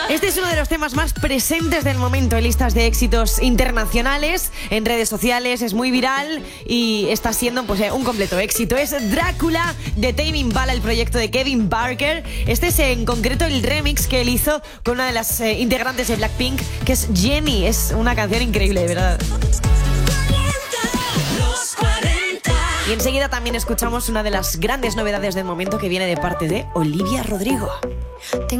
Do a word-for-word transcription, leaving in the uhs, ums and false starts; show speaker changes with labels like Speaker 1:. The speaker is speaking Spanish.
Speaker 1: Este es uno de los temas más presentes del momento en listas de éxitos internacionales, en redes sociales, es muy viral y está siendo pues, un completo éxito. Es Drácula de Tame Impala, el proyecto de Kevin Parker. Este es en concreto el remix que él hizo con una de las eh, integrantes de Blackpink, que es Jennie. Es una canción increíble, de verdad. Y enseguida también escuchamos una de las grandes novedades del momento que viene de parte de Olivia Rodrigo.